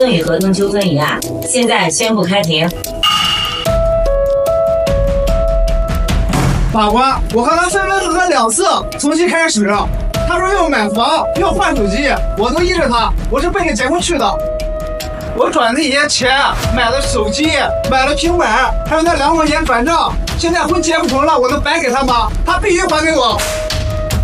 与合同纠纷一案，现在宣布开庭。 法官，我和他分分合合2次，从新开始。他说要买房，要换手机，我都依着他，我是奔着结婚去的。我转那些钱，买了手机，买了平板，还有那2块钱转账。现在婚结不成了，我能白给他吗？他必须还给我。